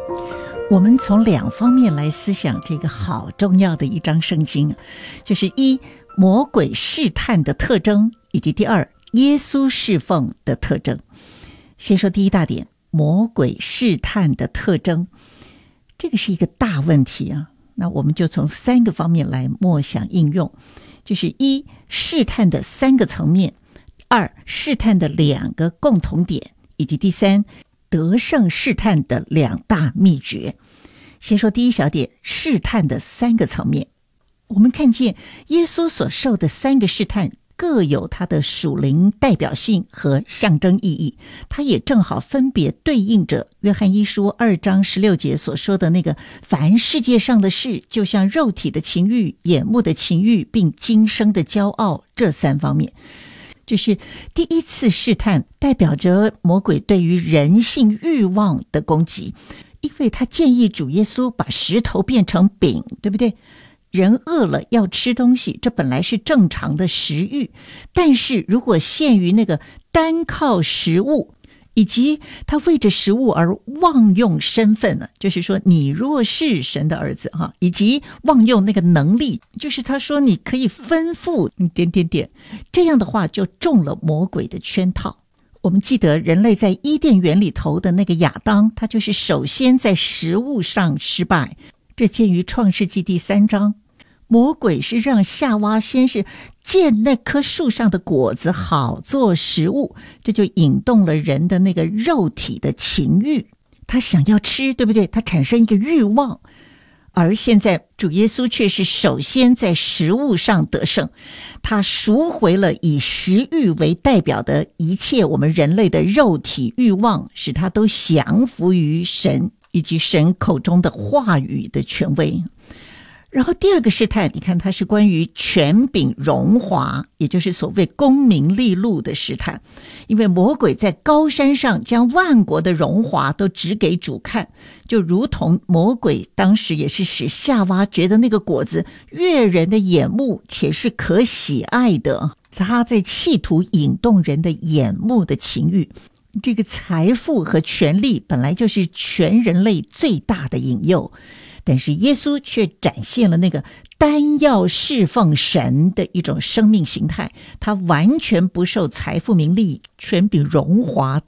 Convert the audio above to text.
我们从两方面来思想这个好重要的一章圣经，就是一，魔鬼试探的特征，以及第二，耶稣侍奉的特征。先说第一大点，魔鬼试探的特征，这个是一个大问题啊。那我们就从三个方面来默想应用，就是一，试探的三个层面；二，试探的两个共同点；以及第三，得胜试探的两大秘诀。先说第一小点，试探的三个层面。我们看见耶稣所受的三个试探各有它的属灵代表性和象征意义，它也正好分别对应着约翰一书2章16节所说的那个凡世界上的事，就像肉体的情欲、眼目的情欲，并今生的骄傲，这三方面。就是第一次试探代表着魔鬼对于人性欲望的攻击，因为他建议主耶稣把石头变成饼，对不对？人饿了要吃东西，这本来是正常的食欲，但是如果限于那个单靠食物，以及他为着食物而妄用身份呢，就是说你若是神的儿子哈，以及妄用那个能力，就是他说你可以吩咐这样的话就中了魔鬼的圈套。我们记得人类在伊甸园里头的那个亚当，他就是首先在食物上失败，这见于创世纪第3章。魔鬼是让夏娃先是见那棵树上的果子好做食物，这就引动了人的那个肉体的情欲，他想要吃，对不对？他产生一个欲望。而现在主耶稣却是首先在食物上得胜，他赎回了以食欲为代表的一切我们人类的肉体欲望，使他都降服于神以及神口中的话语的权威。然后第二个试探，你看它是关于权柄荣华，也就是所谓功名利禄的试探。因为魔鬼在高山上将万国的荣华都指给主看，就如同魔鬼当时也是使夏娃觉得那个果子悦人的眼目，且是可喜爱的，他在企图引动人的眼目的情欲。这个财富和权力本来就是全人类最大的引诱，但是耶稣却展现了那个单要侍奉神的一种生命形态，他完全不受财富名利权柄荣华